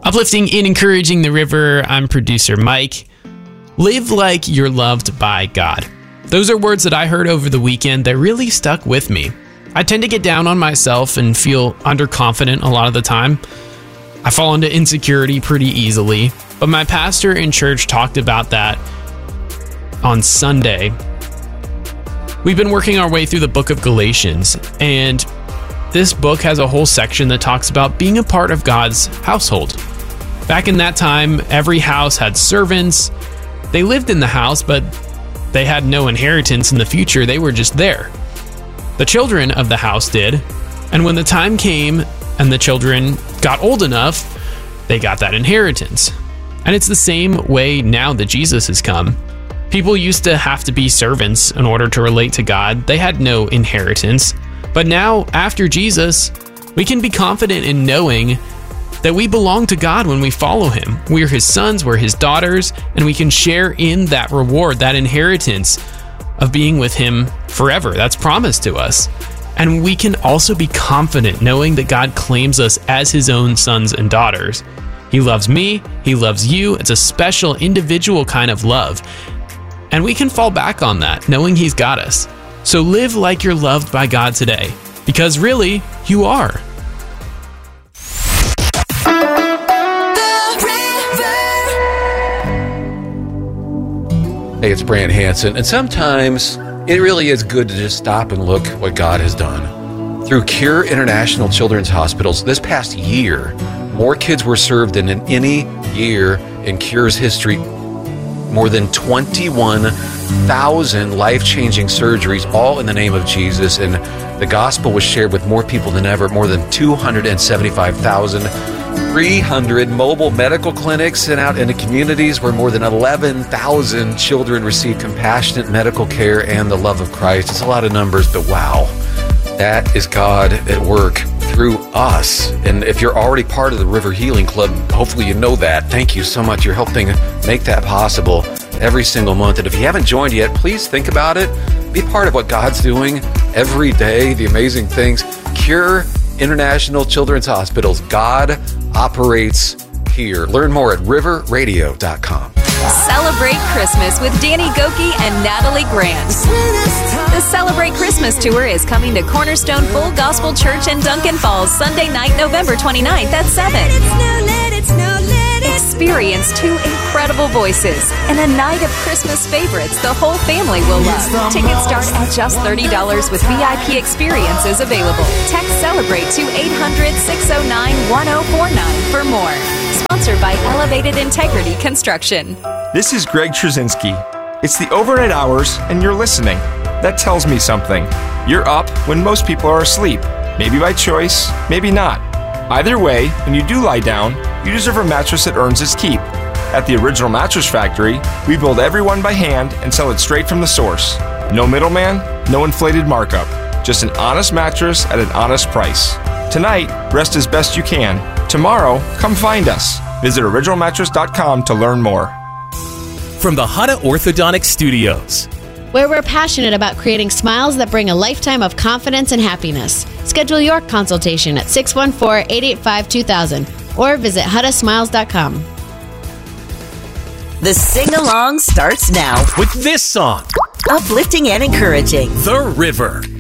Uplifting and encouraging the river, I'm producer Mike. Live like you're loved by God. Those are words that I heard over the weekend that really stuck with me. I tend to get down on myself and feel underconfident a lot of the time. I fall into insecurity pretty easily, but my pastor in church talked about that on Sunday. We've been working our way through the book of Galatians, and this book has a whole section that talks about being a part of God's household. Back in that time, every house had servants. They lived in the house, but they had no inheritance in the future. They were just there. The children of the house did, and when the time came and the children got old enough, they got that inheritance. And it's the same way now that Jesus has come. People used to have to be servants in order to relate to God. They had no inheritance. But now, after Jesus, we can be confident in knowing that we belong to God when we follow him. We're his sons, we're his daughters, and we can share in that reward, that inheritance of being with him forever. That's promised to us. And we can also be confident knowing that God claims us as his own sons and daughters. He loves me, he loves you. It's a special individual kind of love. And we can fall back on that, knowing he's got us. So live like you're loved by God today, because really, you are. Hey, it's Brant Hansen, and sometimes it really is good to just stop and look what God has done. Through Cure International Children's Hospitals, this past year, more kids were served than in any year in Cure's history. More than 21,000 life-changing surgeries, all in the name of Jesus, and the gospel was shared with more people than ever. More than 275,300 mobile medical clinics sent out into communities where more than 11,000 children received compassionate medical care and the love of Christ. It's a lot of numbers, but wow, that is God at work through us. And if you're already part of the River Healing Club, hopefully you know that. Thank you so much. You're helping make that possible every single month. And if you haven't joined yet, please think about it. Be part of what God's doing every day, the amazing things. Cure International Children's Hospitals. God operates here. Learn more at riverradio.com. Celebrate Christmas with Danny Gokey and Natalie Grant. The Celebrate Christmas Tour is coming to Cornerstone Full Gospel Church in Duncan Falls Sunday night, November 29th at 7. Experience two incredible voices and a night of Christmas favorites the whole family will love. Tickets start at just $30 with VIP experiences available. Text CELEBRATE to 800-609-1049 for more. Sponsored by Elevated Integrity Construction. This is Greg Trzynski. It's the overnight hours and you're listening. That tells me something. You're up when most people are asleep. Maybe by choice, maybe not. Either way, when you do lie down, you deserve a mattress that earns its keep. At the Original Mattress Factory, we build every one by hand and sell it straight from the source. No middleman, no inflated markup. Just an honest mattress at an honest price. Tonight, rest as best you can. Tomorrow, come find us. Visit originalmattress.com to learn more. From the Hutta Orthodontic Studios, where we're passionate about creating smiles that bring a lifetime of confidence and happiness. Schedule your consultation at 614-885-2000 or visit HuttaSmiles.com. The sing-along starts now with this song. Uplifting and encouraging. The River.